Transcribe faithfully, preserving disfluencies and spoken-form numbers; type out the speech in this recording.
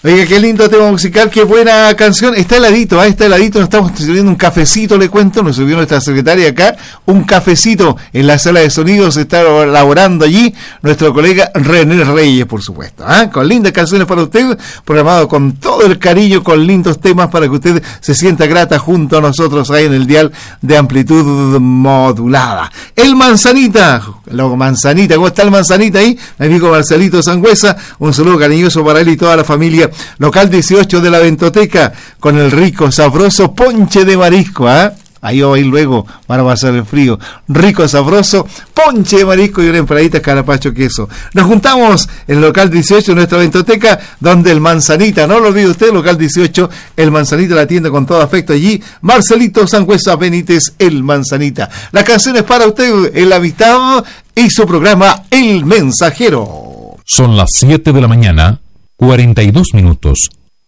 Oiga, qué lindo tema musical, qué buena canción. Está heladito, ¿eh? Está heladito, nos estamos sirviendo un cafecito, le cuento, nos subió nuestra secretaria acá, un cafecito en la sala de sonidos, está elaborando allí nuestro colega René Reyes, por supuesto, ¿eh? Con lindas canciones para usted, programado con todo el cariño, con lindos temas para que usted se sienta grata junto a nosotros ahí en el dial de amplitud modulada. El Manzanita, lo Manzanita, ¿cómo está el Manzanita ahí? Mi amigo Marcelito Sangüesa, un saludo cariñoso para él y toda la familia. Local dieciocho de la Ventoteca, con el rico, sabroso ponche de marisco, ¿ah? ¿eh? Ahí voy luego para pasar el frío. Rico, sabroso, ponche de marisco y una empanadita carapacho queso. Nos juntamos en el local dieciocho de nuestra Ventoteca, donde el Manzanita, no lo olvide usted, local dieciocho, el Manzanita la atiende con todo afecto allí. Marcelito Sangüesa Benítez, el Manzanita. La canción es para usted, el habitado y su programa El Mensajero. Son las siete de la mañana, cuarenta y dos minutos.